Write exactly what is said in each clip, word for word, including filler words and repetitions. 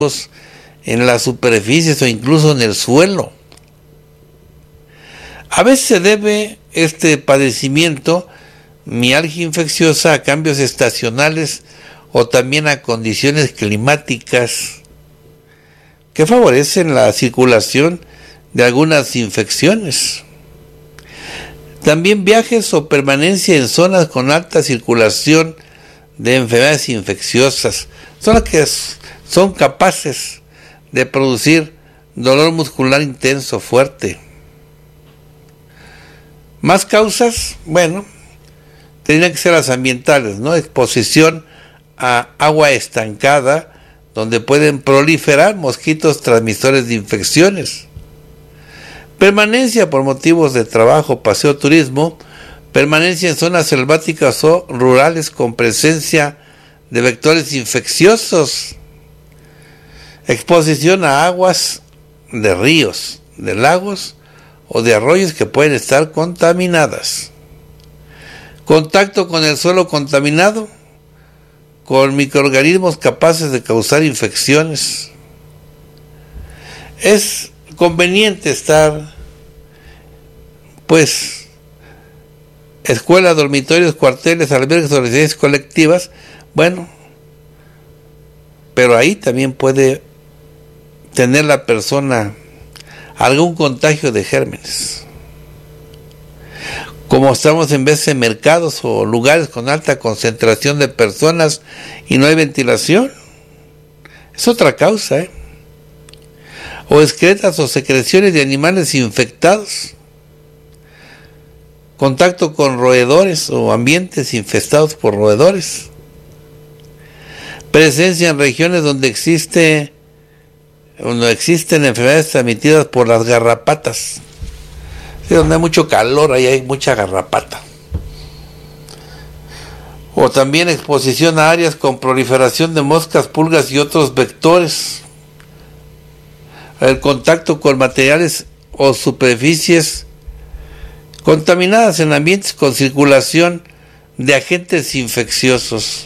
en las superficies o incluso en el suelo. A veces se debe este padecimiento, mialgia infecciosa, a cambios estacionales o también a condiciones climáticas que favorecen la circulación de algunas infecciones. También viajes o permanencia en zonas con alta circulación de enfermedades infecciosas son las que son capaces de producir dolor muscular intenso, fuerte. Más causas, bueno, tendrían que ser las ambientales, ¿no? Exposición a agua estancada, donde pueden proliferar mosquitos transmisores de infecciones. Permanencia por motivos de trabajo, paseo, turismo, permanencia en zonas selváticas o rurales con presencia de vectores infecciosos, exposición a aguas de ríos, de lagos o de arroyos que pueden estar contaminadas, contacto con el suelo contaminado, con microorganismos capaces de causar infecciones. Es conveniente estar, pues, escuelas, dormitorios, cuarteles, albergues, organizaciones colectivas, bueno, pero ahí también puede tener la persona algún contagio de gérmenes. Como estamos en veces en mercados o lugares con alta concentración de personas y no hay ventilación, es otra causa, ¿eh? O excretas o secreciones de animales infectados, contacto con roedores o ambientes infestados por roedores, presencia en regiones donde existe donde existen enfermedades transmitidas por las garrapatas, sí, donde hay mucho calor, ahí hay mucha garrapata. O también exposición a áreas con proliferación de moscas, pulgas y otros vectores. El contacto con materiales o superficies contaminadas en ambientes con circulación de agentes infecciosos.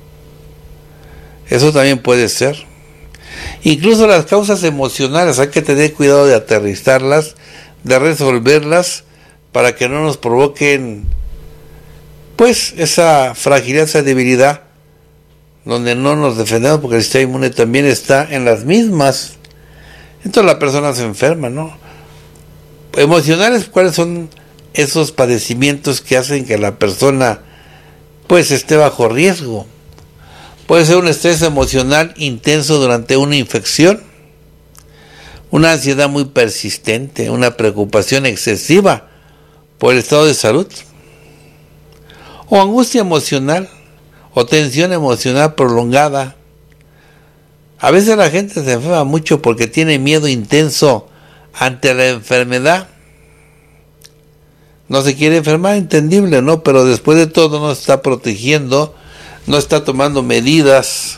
Eso también puede ser. Incluso las causas emocionales, hay que tener cuidado de aterrizarlas, de resolverlas, para que no nos provoquen, pues, esa fragilidad, esa debilidad, donde no nos defendemos, porque el sistema inmune también está en las mismas. Entonces la persona se enferma, ¿no? Emocionales, ¿cuáles son esos padecimientos que hacen que la persona, pues, esté bajo riesgo? Puede ser un estrés emocional intenso durante una infección, una ansiedad muy persistente, una preocupación excesiva por el estado de salud, o angustia emocional, o tensión emocional prolongada. A veces la gente se enferma mucho porque tiene miedo intenso ante la enfermedad. No se quiere enfermar, entendible, ¿no? Pero después de todo no se está protegiendo, no está tomando medidas.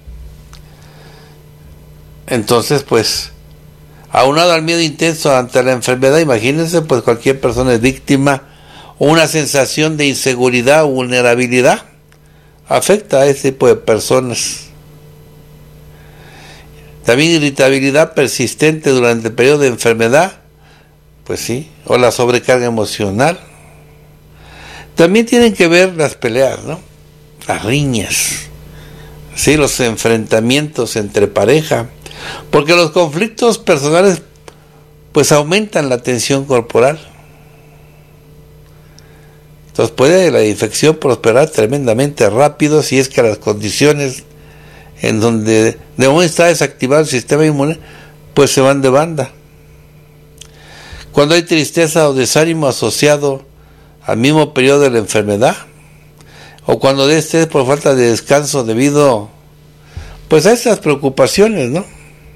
Entonces, pues, aunado al miedo intenso ante la enfermedad, imagínense, pues cualquier persona es víctima, o una sensación de inseguridad o vulnerabilidad afecta a ese tipo de personas. También irritabilidad persistente durante el periodo de enfermedad, pues sí, o la sobrecarga emocional. También tienen que ver las peleas, ¿no? Las riñas, sí, los enfrentamientos entre pareja, porque los conflictos personales pues aumentan la tensión corporal. Entonces puede la infección prosperar tremendamente rápido si es que las condiciones en donde de momento está desactivado el sistema inmune pues se van de banda. Cuando hay tristeza o desánimo asociado al mismo periodo de la enfermedad, o cuando de estrés por falta de descanso debido pues a estas preocupaciones, ¿no?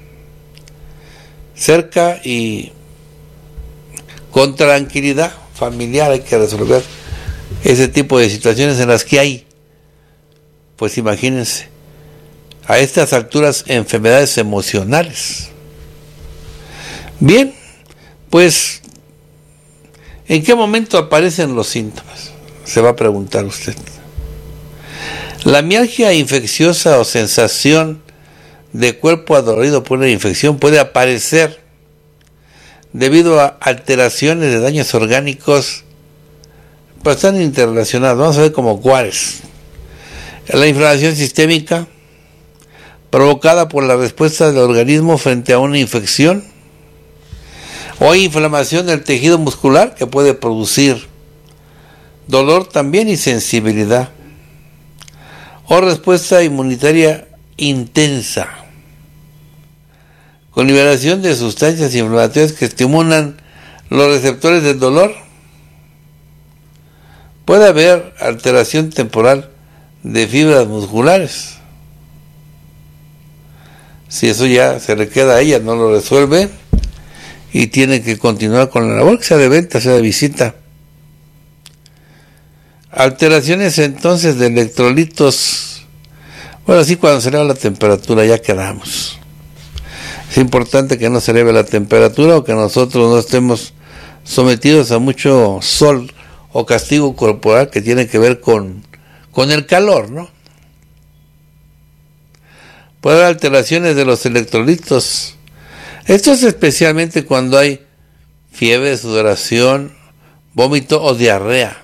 Cerca y con tranquilidad familiar hay que resolver ese tipo de situaciones en las que hay, pues imagínense, a estas alturas enfermedades emocionales. Bien, pues, ¿en qué momento aparecen los síntomas? Se va a preguntar usted. La mialgia infecciosa o sensación de cuerpo adolorido por una infección puede aparecer debido a alteraciones de daños orgánicos, pues están interrelacionados. Vamos a ver como cuáles. La inflamación sistémica provocada por la respuesta del organismo frente a una infección, o hay inflamación del tejido muscular que puede producir dolor también y sensibilidad, o respuesta inmunitaria intensa con liberación de sustancias inflamatorias que estimulan los receptores del dolor. Puede haber alteración temporal de fibras musculares. Si eso ya se le queda a ella, no lo resuelve y tiene que continuar con la labor, que sea de venta, sea de visita. Alteraciones entonces de electrolitos. Bueno, sí, cuando se eleva la temperatura ya quedamos. Es importante que no se eleve la temperatura o que nosotros no estemos sometidos a mucho sol o castigo corporal que tiene que ver con, con el calor, ¿no? Puede haber alteraciones de los electrolitos. Esto es especialmente cuando hay fiebre, sudoración, vómito o diarrea.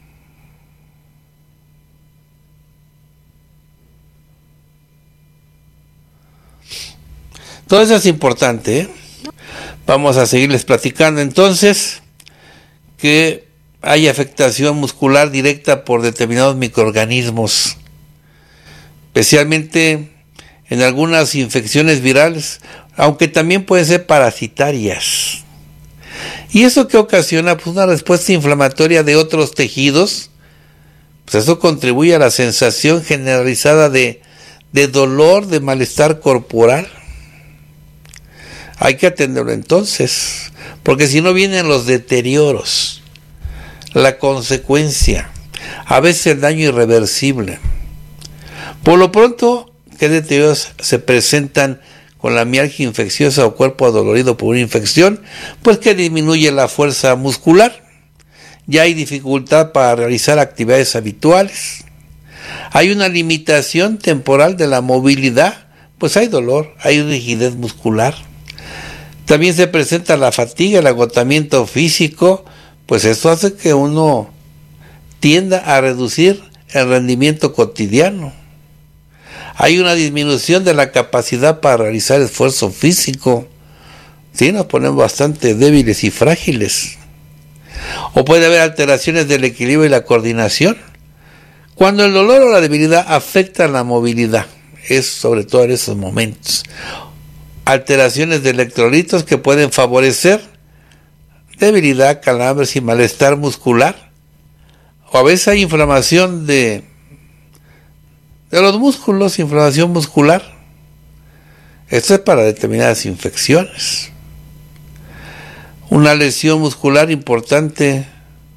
Todo eso es importante, ¿eh? Vamos a seguirles platicando entonces que hay afectación muscular directa por determinados microorganismos, especialmente en algunas infecciones virales, aunque también pueden ser parasitarias. ¿Y eso qué ocasiona? Pues una respuesta inflamatoria de otros tejidos. Pues eso contribuye a la sensación generalizada de, de dolor, de malestar corporal. Hay que atenderlo entonces, porque si no vienen los deterioros, la consecuencia, a veces el daño irreversible. Por lo pronto, ¿qué deterioros se presentan con la mialgia infecciosa o cuerpo adolorido por una infección? Pues que disminuye la fuerza muscular, ya hay dificultad para realizar actividades habituales, hay una limitación temporal de la movilidad, pues hay dolor, hay rigidez muscular. También se presenta la fatiga, el agotamiento físico, pues esto hace que uno tienda a reducir el rendimiento cotidiano. Hay una disminución de la capacidad para realizar esfuerzo físico. Sí, nos ponemos bastante débiles y frágiles. O puede haber alteraciones del equilibrio y la coordinación. Cuando el dolor o la debilidad afectan la movilidad, es sobre todo en esos momentos. Alteraciones de electrolitos que pueden favorecer debilidad, calambres y malestar muscular. O a veces hay inflamación de, de los músculos, inflamación muscular. Esto es para determinadas infecciones. Una lesión muscular importante,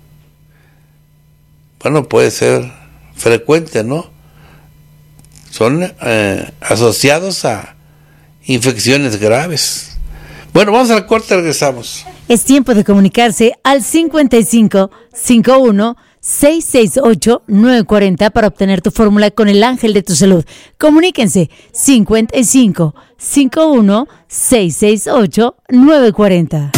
bueno, puede ser frecuente, ¿no? Son eh, asociados a infecciones graves. Bueno, vamos al corte, regresamos. Es tiempo de comunicarse al cincuenta y cinco, cincuenta y uno, seiscientos sesenta y ocho, nueve cuarenta para obtener tu fórmula con el ángel de tu salud. Comuníquense cincuenta y cinco, cincuenta y uno, seiscientos sesenta y ocho, nueve cuarenta.